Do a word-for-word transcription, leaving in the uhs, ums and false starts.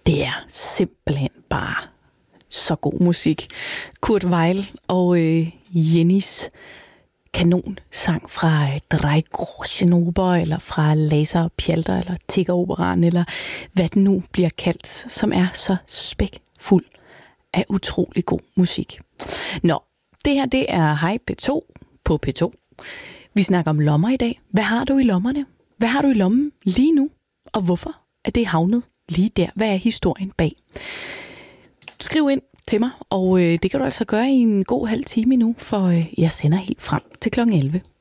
Det er simpelthen bare så god musik. Kurt Weill og øh, Jennys kanonsang fra Drei Groschen Oper, eller fra Laser og Pjalter, eller Tiggeroperaen, eller hvad den nu bliver kaldt, som er så spækfuld af utrolig god musik. Nå, det her det er Hej P to på P to. Vi snakker om lommer i dag. Hvad har du i lommerne? Hvad har du i lommen lige nu? Og hvorfor er det havnet lige der? Hvad er historien bag? Skriv ind til mig, og øh, det kan du altså gøre i en god halv time nu, for øh, jeg sender helt frem til klokken elleve.